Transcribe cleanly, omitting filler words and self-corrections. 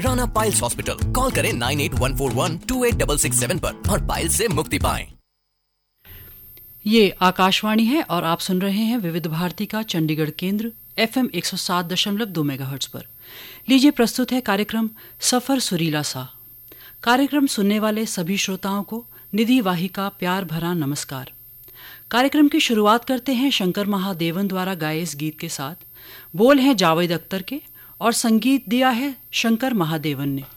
Rana piles hospital. Call करें 9814128667 पर और पाइल्स से मुक्ति पाएं। ये आकाशवाणी है और आप सुन रहे हैं विविध भारती का चंडीगढ़ केंद्र FM 107.2 मेगाहर्ट्ज पर। लीजिए प्रस्तुत है कार्यक्रम सफर सुरीला सा। कार्यक्रम सुनने वाले सभी श्रोताओं को निधि वाही का प्यार भरा नमस्कार। कार्यक्रम की शुरुआत करते हैं शंकर महादेवन द्वारा गाए इस गीत के साथ। बोल हैं जावेद अख्तर के और संगीत दिया है शंकर महादेवन ने।